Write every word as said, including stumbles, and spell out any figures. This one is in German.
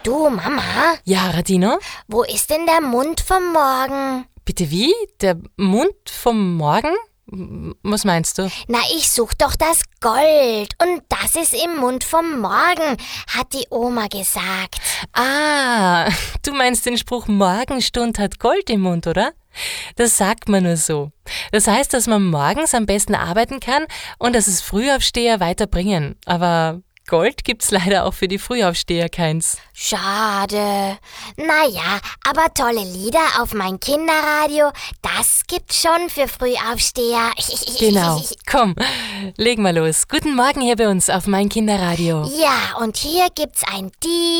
Du, Mama? Ja, Radino? Wo ist denn der Mund vom Morgen? Bitte wie? Der Mund vom Morgen? Was meinst du? Na, ich such doch das Gold. Und das ist im Mund vom Morgen, hat die Oma gesagt. Ah, du meinst den Spruch, Morgenstund hat Gold im Mund, oder? Das sagt man nur so. Das heißt, dass man morgens am besten arbeiten kann und dass es Frühaufsteher weiterbringen. Aber Gold gibt's leider auch für die Frühaufsteher keins. Schade. Naja, aber tolle Lieder auf mein Kinderradio, das gibt's schon für Frühaufsteher. Genau. Komm, legen wir los. Guten Morgen hier bei uns auf mein Kinderradio. Ja, und hier gibt's ein Die